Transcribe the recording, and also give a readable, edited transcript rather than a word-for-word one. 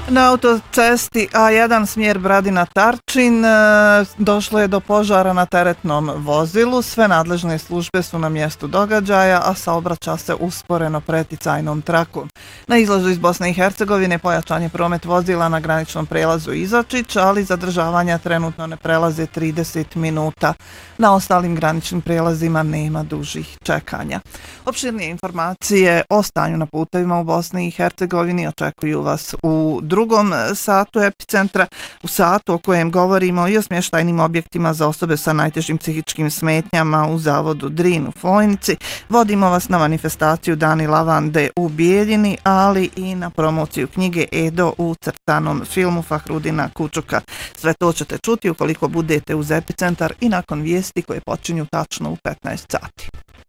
Na autocesti A1 smjer Bradina-Tarčin došlo je do požara na teretnom vozilu. Sve nadležne službe su na mjestu događaja, a saobraća se usporeno preticajnom trakom. Na izlazu iz Bosne i Hercegovine pojačan je promet vozila na graničnom prelazu Izočić, ali zadržavanja trenutno ne prelaze 30 minuta. Na ostalim graničnim prijelazima nema dužih čekanja. Opširnije informacije o stanju na putevima u Bosni i Hercegovini očekuju vas u drugom satu Epicentra, u satu o kojem govorimo i o smještajnim objektima za osobe sa najtežim psihičkim smetnjama u zavodu Drin u Fojnici. Vodimo vas na manifestaciju Dani lavande u Bijeljini, ali i na promociju knjige Edo u crtanom filmu Fahrudina Kučuka. Sve to ćete čuti ukoliko budete uz Epicentar i nakon vijesti koje počinju tačno u 15 sati.